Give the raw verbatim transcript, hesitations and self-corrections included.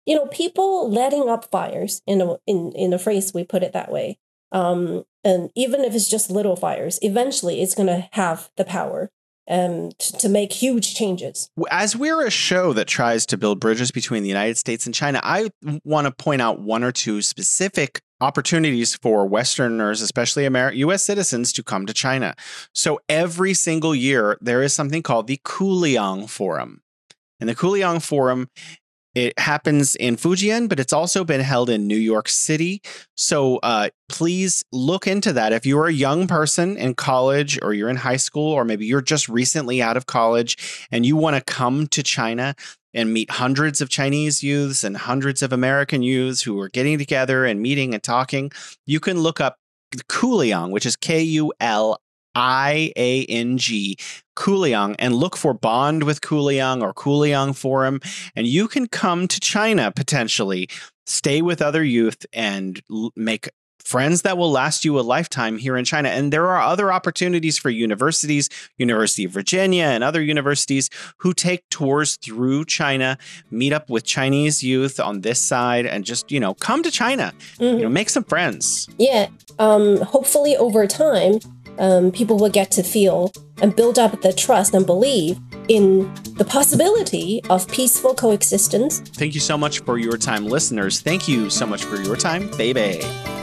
you know, people letting up fires, in a, in in a phrase, we put it that way. Um, and even if it's just little fires, eventually it's going to have the power um, to, to make huge changes. As we're a show that tries to build bridges between the United States and China, I want to point out one or two specific opportunities for Westerners, especially Amer- U S citizens, to come to China. So every single year, there is something called the Kuliang Forum. And the Kuliang Forum, it happens in Fujian, but it's also been held in New York City. So uh, please look into that. If you're a young person in college, or you're in high school, or maybe you're just recently out of college and you want to come to China and meet hundreds of Chinese youths and hundreds of American youths who are getting together and meeting and talking, you can look up Kuliang, which is K U L I A N G, Kuliang, and look for Bond with Kuliang or Kuliang Forum. And you can come to China potentially, stay with other youth, and l- make friends that will last you a lifetime here in China. And there are other opportunities for universities, University of Virginia and other universities, who take tours through China, meet up with Chinese youth on this side, and just, you know, come to China, mm-hmm. you know, make some friends. Yeah. Um, hopefully over time, um, people will get to feel and build up the trust and believe in the possibility of peaceful coexistence. Thank you so much for your time, listeners. Thank you so much for your time, baby.